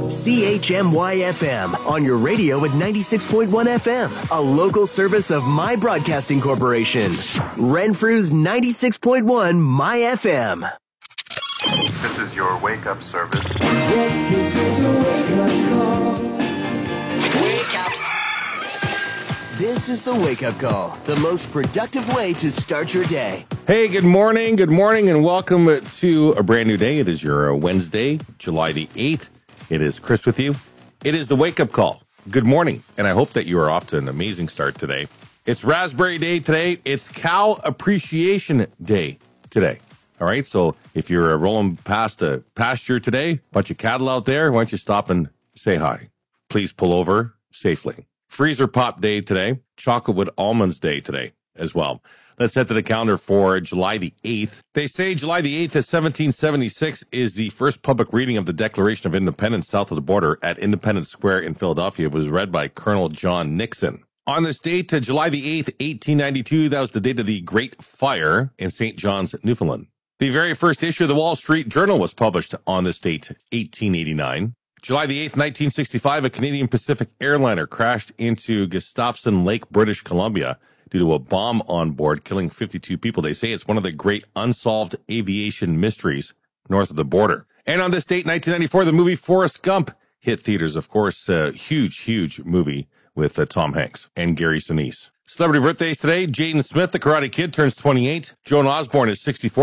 CHMY-FM on your radio at 96.1 FM, a local service of My Broadcasting Corporation. Renfrew's 96.1 My FM. This is your wake-up service. Yes, this is a wake-up call. Wake up. This is the wake-up call, the most productive way to start your day. Hey, good morning, and welcome to a brand new day. It is your Wednesday, July the 8th. It is Chris with you. It is the wake-up call. Good morning, and I hope that you are off to an amazing start today. It's Raspberry Day today. It's Cow Appreciation Day today. All right, so if you're rolling past a pasture today, bunch of cattle out there, why don't you stop and say hi? Please pull over safely. Freezer Pop Day today. Chocolate with Almonds Day today as well. Let's head to the calendar for July the 8th. They say July the 8th of 1776 is the first public reading of the Declaration of Independence south of the border at Independence Square in Philadelphia. It was read by Colonel John Nixon. On this date, July the 8th, 1892, that was the date of the Great Fire in St. John's, Newfoundland. The very first issue of the Wall Street Journal was published on this date, 1889. July the 8th, 1965, a Canadian Pacific airliner crashed into Gustafson Lake, British Columbia, due to a bomb on board, killing 52 people. They say it's one of the great unsolved aviation mysteries north of the border. And on this date, 1994, the movie Forrest Gump hit theaters. Of course, a huge movie with Tom Hanks and Gary Sinise. Celebrity birthdays today. Jaden Smith, the Karate Kid, turns 28. Joan Osborne is 64.